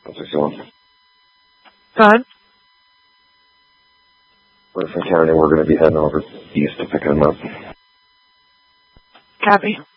61. Go ahead. We're from County. We're going to be heading over east to pick him up. Copy.